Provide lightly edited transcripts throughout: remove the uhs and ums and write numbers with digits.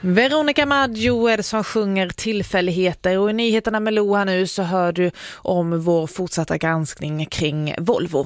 Veronica Maggio är det som sjunger tillfälligheter, och i nyheterna med Lo här nu så hör du om vår fortsatta granskning kring Volvo.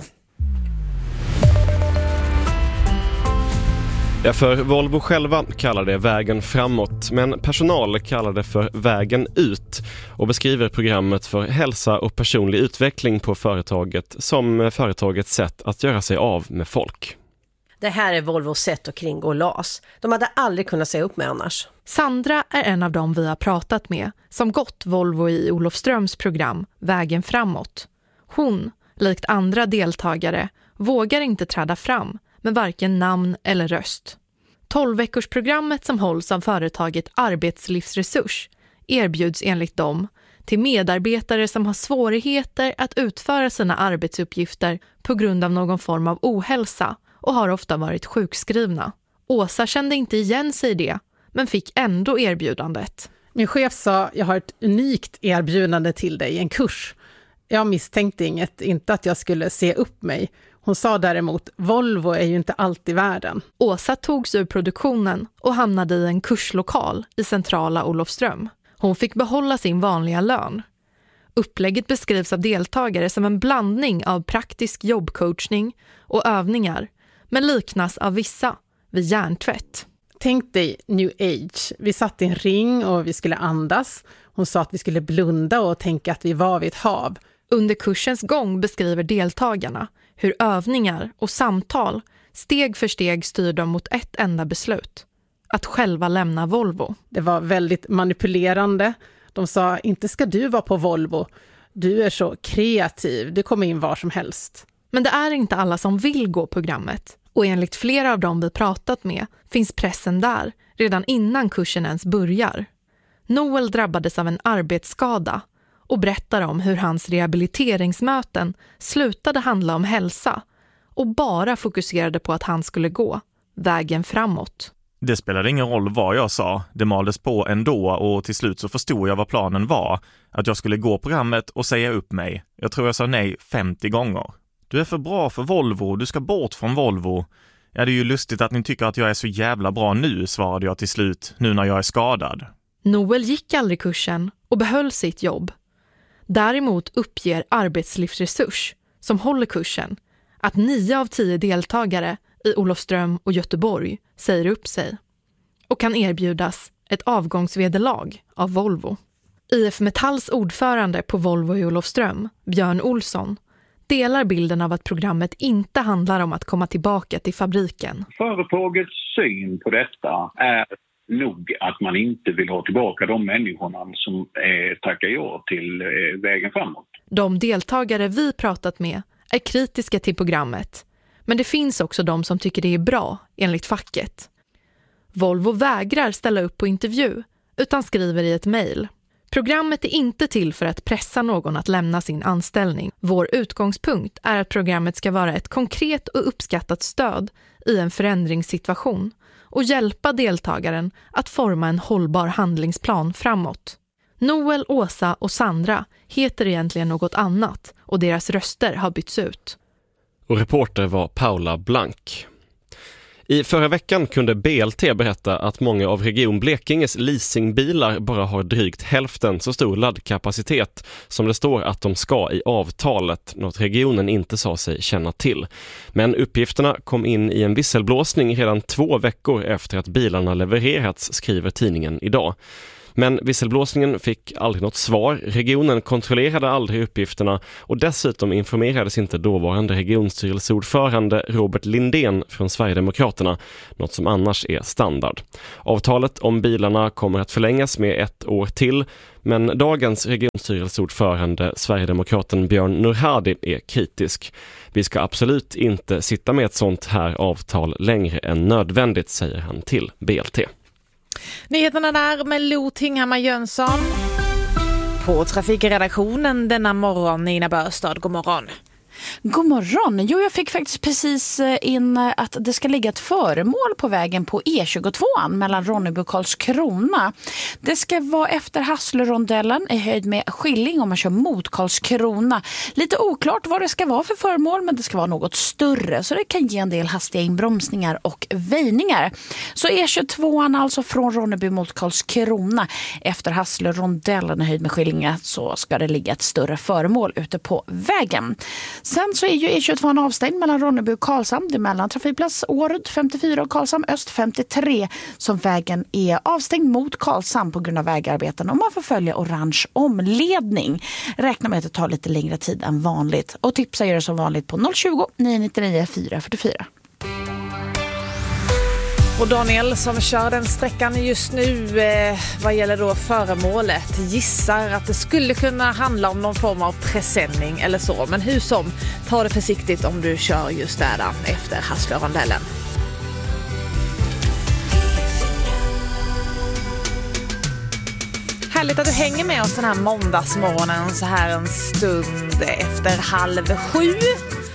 Ja, för Volvo själva kallar det vägen framåt, men personal kallar det för vägen ut och beskriver programmet för hälsa och personlig utveckling på företaget som företagets sätt att göra sig av med folk. Det här är Volvos sätt att kringgå LAS. De hade aldrig kunnat säga upp med annars. Sandra är en av dem vi har pratat med som gått Volvo i Olofströms program Vägen framåt. Hon, likt andra deltagare, vågar inte träda fram med varken namn eller röst. 12-veckorsprogrammet som hålls av företaget Arbetslivsresurs erbjuds enligt dem till medarbetare som har svårigheter att utföra sina arbetsuppgifter på grund av någon form av ohälsa och har ofta varit sjukskrivna. Åsa kände inte igen sig i det, men fick ändå erbjudandet. Min chef sa, jag har ett unikt erbjudande till dig, en kurs. Jag misstänkte inget, inte att jag skulle se upp mig. Hon sa däremot, Volvo är ju inte allt i världen. Åsa togs ur produktionen och hamnade i en kurslokal i centrala Olofström. Hon fick behålla sin vanliga lön. Upplägget beskrivs av deltagare som en blandning av praktisk jobbcoachning och övningar, men liknas av vissa vid hjärntvätt. Tänk dig New Age. Vi satt i en ring och vi skulle andas. Hon sa att vi skulle blunda och tänka att vi var vid ett hav. Under kursens gång beskriver deltagarna hur övningar och samtal steg för steg styr dem mot ett enda beslut. Att själva lämna Volvo. Det var väldigt manipulerande. De sa, inte ska du vara på Volvo. Du är så kreativ, du kommer in var som helst. Men det är inte alla som vill gå programmet. Och enligt flera av dem vi pratat med finns pressen där redan innan kursen ens börjar. Noel drabbades av en arbetsskada och berättar om hur hans rehabiliteringsmöten slutade handla om hälsa och bara fokuserade på att han skulle gå vägen framåt. Det spelade ingen roll vad jag sa, det maldes på ändå och till slut så förstod jag vad planen var. Att jag skulle gå programmet och säga upp mig. Jag tror jag sa nej 50 gånger. Du är för bra för Volvo, du ska bort från Volvo. Ja, det är ju lustigt att ni tycker att jag är så jävla bra nu, svarade jag till slut, nu när jag är skadad. Noel gick aldrig kursen och behöll sitt jobb. Däremot uppger Arbetslivsresurs, som håller kursen, att 9 av 10 deltagare i Olofström och Göteborg säger upp sig och kan erbjudas ett avgångsvederlag av Volvo. IF Metalls ordförande på Volvo i Olofström, Björn Olsson, delar bilden av att programmet inte handlar om att komma tillbaka till fabriken. Företagets syn på detta är nog att man inte vill ha tillbaka de människorna som tackar ja till vägen framåt. De deltagare vi pratat med är kritiska till programmet, men det finns också de som tycker det är bra enligt facket. Volvo vägrar ställa upp på intervju utan skriver i ett mejl. Programmet är inte till för att pressa någon att lämna sin anställning. Vår utgångspunkt är att programmet ska vara ett konkret och uppskattat stöd i en förändringssituation och hjälpa deltagaren att forma en hållbar handlingsplan framåt. Noel, Åsa och Sandra heter egentligen något annat och deras röster har bytts ut. Och reporter var Paula Blank. I förra veckan kunde BLT berätta att många av Region Blekinges leasingbilar bara har drygt hälften så stor laddkapacitet som det står att de ska i avtalet, något regionen inte sa sig känna till. Men uppgifterna kom in i en visselblåsning redan 2 veckor efter att bilarna levererats, skriver tidningen idag. Men visselblåsningen fick aldrig något svar. Regionen kontrollerade aldrig uppgifterna och dessutom informerades inte dåvarande regionstyrelseordförande Robert Lindén från Sverigedemokraterna, något som annars är standard. Avtalet om bilarna kommer att förlängas med 1 år till, men dagens regionstyrelseordförande, Sverigedemokraten Björn Nurhadi, är kritisk. Vi ska absolut inte sitta med ett sånt här avtal längre än nödvändigt, säger han till BLT. Nyheterna där med Lo Tinghammar Jönsson. På trafikredaktionen denna morgon, Nina Börstad, god morgon. God morgon. Jo, jag fick faktiskt precis in att det ska ligga ett föremål på vägen på E22 mellan Ronneby och Karlskrona. Det ska vara efter Hasslörondellen i höjd med Skilling om man kör mot Karlskrona. Lite oklart vad det ska vara för föremål, men det ska vara något större så det kan ge en del hastiga inbromsningar och väjningar. Så E22 alltså från Ronneby mot Karlskrona efter Hasslörondellen i höjd med Skillinge så ska det ligga ett större föremål ute på vägen. Sen så är ju E22 avstängd mellan Ronneby och Karlshamn. Det är mellan trafikplats Årud 54 och Karlshamn Öst 53 som vägen är avstängd mot Karlshamn på grund av vägarbeten och man får följa orange omledning. Räkna med att det tar lite längre tid än vanligt. Och tipsa er som vanligt på 020 999 444. Och Daniel som kör den sträckan just nu vad gäller då föremålet gissar att det skulle kunna handla om någon form av presenning eller så. Men hur som, ta det försiktigt om du kör just där efter Hasslörondellen. Härligt att du hänger med oss den här måndagsmorgonen så här en stund efter 6:30.